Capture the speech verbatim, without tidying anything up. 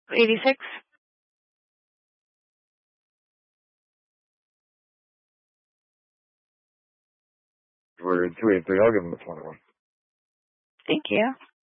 eighty-six. We're two eighty-three. I'll give him the twenty-one. Thank you.